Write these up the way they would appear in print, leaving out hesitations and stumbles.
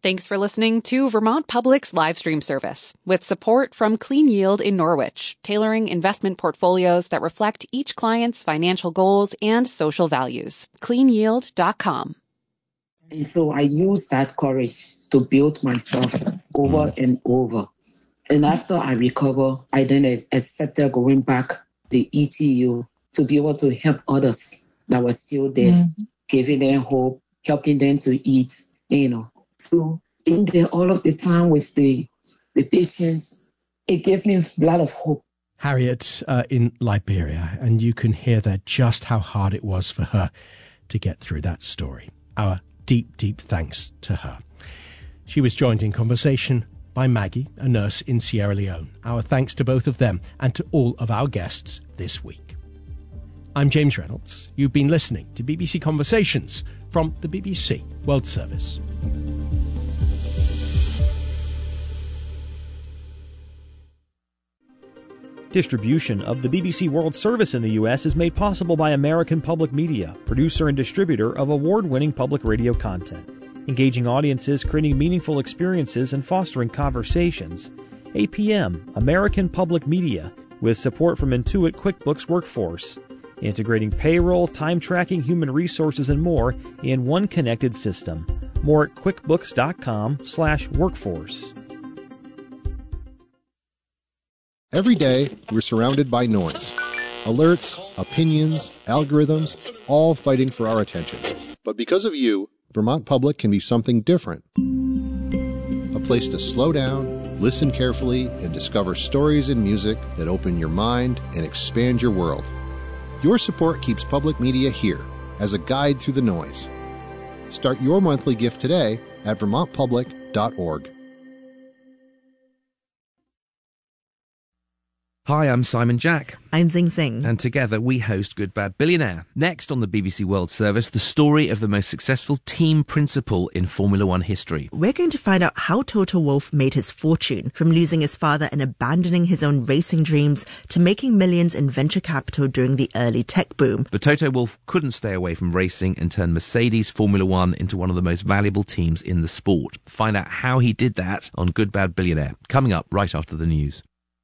Thanks for listening to Vermont Public's live stream service with support from Clean Yield in Norwich, tailoring investment portfolios that reflect each client's financial goals and social values. CleanYield.com. And so I used that courage to build myself over and over. And after I recover, I then accepted going back to ETU to be able to help others that were still there, giving them hope, helping them to eat, So being there all of the time with the patients, it gave me a lot of hope. Harriet in Liberia, and you can hear there just how hard it was for her to get through that story. Our deep, deep thanks to her. She was joined in conversation by Maggie, a nurse in Sierra Leone. Our thanks to both of them and to all of our guests this week. I'm James Reynolds. You've been listening to BBC Conversations from the BBC World Service. Distribution of the BBC World Service in the U.S. is made possible by American Public Media, producer and distributor of award-winning public radio content. Engaging audiences, creating meaningful experiences, and fostering conversations. APM, American Public Media, with support from Intuit QuickBooks Workforce. Integrating payroll, time tracking, human resources, and more in one connected system. More at quickbooks.com/workforce. Every day, we're surrounded by noise. Alerts, opinions, algorithms, all fighting for our attention. But because of you, Vermont Public can be something different. A place to slow down, listen carefully, and discover stories and music that open your mind and expand your world. Your support keeps public media here as a guide through the noise. Start your monthly gift today at vermontpublic.org. Hi, I'm Simon Jack. I'm Zing Zing. And together we host Good Bad Billionaire. Next on the BBC World Service, the story of the most successful team principal in Formula One history. We're going to find out how Toto Wolff made his fortune, from losing his father and abandoning his own racing dreams to making millions in venture capital during the early tech boom. But Toto Wolff couldn't stay away from racing and turned Mercedes Formula One into one of the most valuable teams in the sport. Find out how he did that on Good Bad Billionaire, coming up right after the news.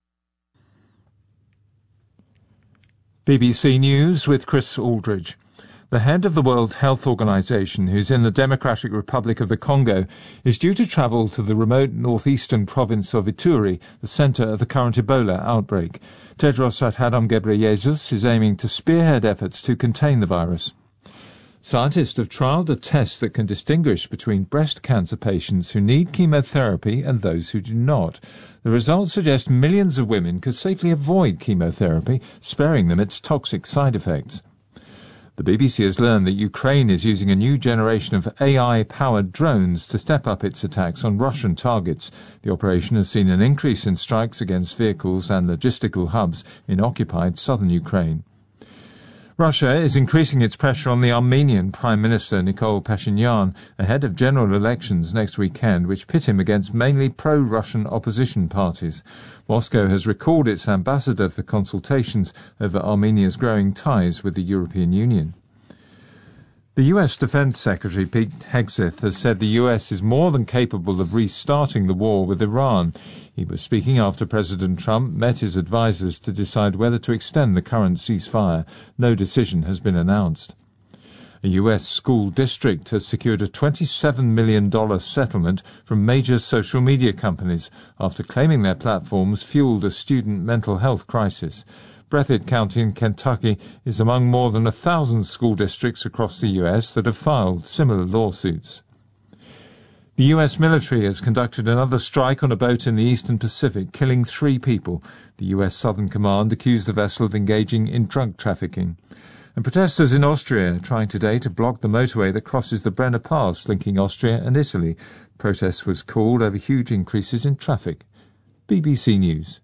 BBC News with Chris Aldridge. The head of the World Health Organization, who's in the Democratic Republic of the Congo, is due to travel to the remote northeastern province of Ituri, the center of the current Ebola outbreak. Tedros Adhanom Ghebreyesus is aiming to spearhead efforts to contain the virus. Scientists have trialled a test that can distinguish between breast cancer patients who need chemotherapy and those who do not. The results suggest millions of women could safely avoid chemotherapy, sparing them its toxic side effects. The BBC has learned that Ukraine is using a new generation of AI-powered drones to step up its attacks on Russian targets. The operation has seen an increase in strikes against vehicles and logistical hubs in occupied southern Ukraine. Russia is increasing its pressure on the Armenian Prime Minister Nikol Pashinyan ahead of general elections next weekend, which pit him against mainly pro-Russian opposition parties. Moscow has recalled its ambassador for consultations over Armenia's growing ties with the European Union. The U.S. Defense Secretary Pete Hegseth has said the U.S. is more than capable of restarting the war with Iran. He was speaking after President Trump met his advisers to decide whether to extend the current ceasefire. No decision has been announced. A U.S. school district has secured a $27 million settlement from major social media companies after claiming their platforms fueled a student mental health crisis. Breathitt County in Kentucky is among more than 1,000 school districts across the U.S. that have filed similar lawsuits. The U.S. military has conducted another strike on a boat in the Eastern Pacific, killing 3 people. The U.S. Southern Command accused the vessel of engaging in drug trafficking. And protesters in Austria are trying today to block the motorway that crosses the Brenner Pass linking Austria and Italy. Protest was called over huge increases in traffic. BBC News.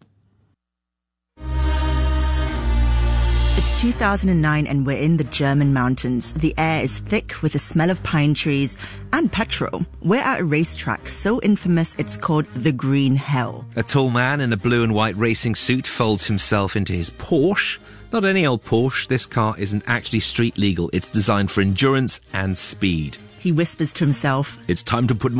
It's 2009 and we're in the German mountains. The air is thick with the smell of pine trees and petrol. We're at a racetrack so infamous it's called the Green Hell. A tall man in a blue and white racing suit folds himself into his Porsche. Not any old Porsche, this car isn't actually street legal. It's designed for endurance and speed. He whispers to himself, "It's time to put my